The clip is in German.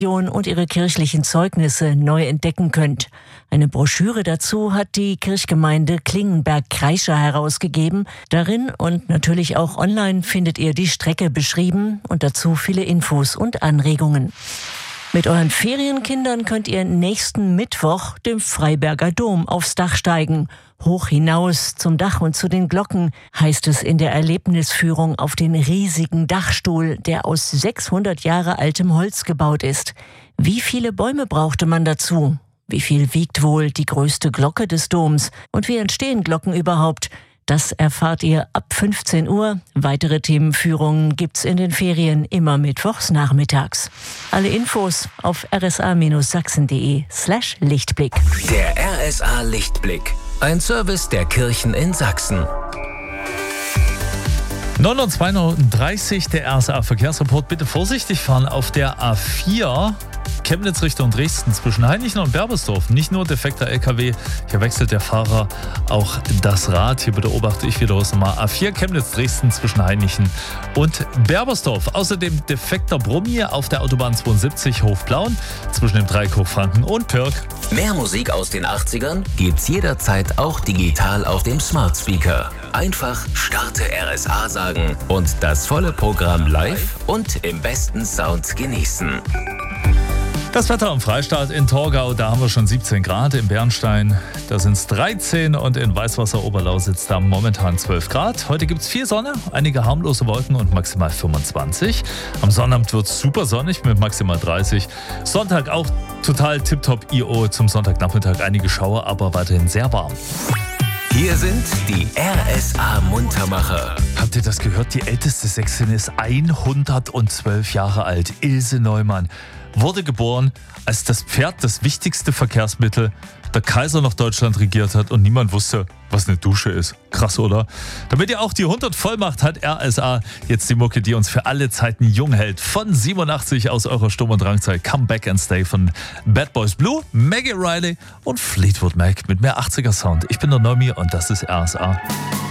und ihre kirchlichen Zeugnisse neu entdecken könnt. Eine Broschüre dazu hat die Kirchgemeinde Klingenberg-Kreischer herausgegeben. Darin und natürlich auch online findet ihr die Strecke beschrieben und dazu viele Infos und Anregungen. Mit euren Ferienkindern könnt ihr nächsten Mittwoch dem Freiberger Dom aufs Dach steigen. Hoch hinaus zum Dach und zu den Glocken, heißt es in der Erlebnisführung auf den riesigen Dachstuhl, der aus 600 Jahre altem Holz gebaut ist. Wie viele Bäume brauchte man dazu? Wie viel wiegt wohl die größte Glocke des Doms? Und wie entstehen Glocken überhaupt? Das erfahrt ihr ab 15 Uhr. Weitere Themenführungen gibt's in den Ferien immer mittwochs nachmittags. Alle Infos auf rsa-sachsen.de/Lichtblick. Der RSA Lichtblick. Ein Service der Kirchen in Sachsen. 9:32 der RSA Verkehrsreport. Bitte vorsichtig fahren auf der A4. Chemnitz Richtung Dresden zwischen Hainichen und Berbersdorf. Nicht nur defekter LKW, hier wechselt der Fahrer auch das Rad. Hier beobachte ich wieder nochmal A4 Chemnitz Dresden zwischen Hainichen und Berbersdorf. Außerdem defekter Brummi auf der Autobahn 72 Hofblauen zwischen dem Dreieck Hochfranken und Pirk. Mehr Musik aus den 80ern gibt's jederzeit auch digital auf dem Smart Speaker. Einfach Starte RSA sagen und das volle Programm live und im besten Sound genießen. Das Wetter am Freistaat in Torgau, da haben wir schon 17 Grad, in Bernstein, da sind es 13 und in Weißwasser-Oberlausitz da momentan 12 Grad. Heute gibt es viel Sonne, einige harmlose Wolken und maximal 25. Am Sonnabend wird es super sonnig mit maximal 30. Sonntag auch total tipptopp IO, zum Sonntagnachmittag einige Schauer, aber weiterhin sehr warm. Hier sind die RSA Muntermacher. Habt ihr das gehört? Die älteste Sächsin ist 112 Jahre alt. Ilse Neumann wurde geboren, als das Pferd das wichtigste Verkehrsmittel der Kaiser noch Deutschland regiert hat und niemand wusste, was eine Dusche ist. Krass, oder? Damit ihr auch die 100 voll macht, hat RSA jetzt die Mucke, die uns für alle Zeiten jung hält. Von 87 aus eurer Sturm- und Drangzeit. Come Back and Stay von Bad Boys Blue, Maggie Riley und Fleetwood Mac mit mehr 80er Sound. Ich bin der Nomi und das ist RSA.